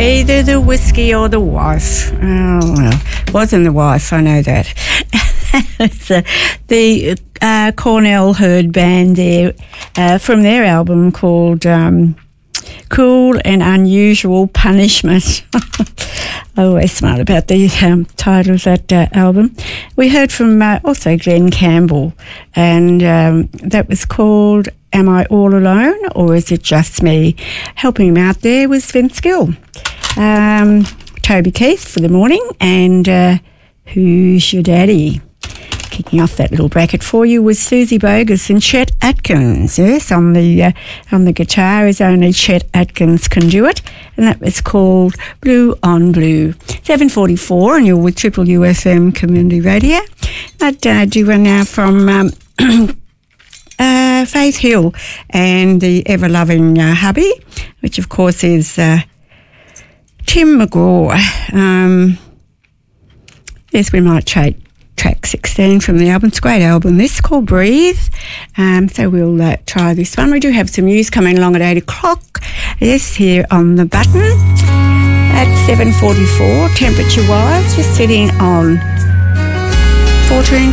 Either the whiskey or the wife. Oh, well, wasn't the wife, I know that. It's the Cornell Hurd Band there from their album called Cruel and Unusual Punishment. I'm always smart about the title of that album. We heard from also Glenn Campbell, and that was called Am I All Alone or Is It Just Me? Helping him out there was Vince Gill. Toby Keith for the morning, and Who's Your Daddy? Kicking off that little bracket for you was Susie Bogus and Chet Atkins. Yes, on the guitar, as only Chet Atkins can do it, and that was called Blue on Blue. 7:44, and you're with Triple UFM Community Radio. I'd do one now from Faith Hill and the ever-loving hubby, which of course is Tim McGraw. Yes, we might trade track 16 from the album. It's a great album. This is called Breathe. So we'll try this one. We do have some news coming along at 8 o'clock. Yes, here on the button at 7:44. Temperature-wise, just sitting on 14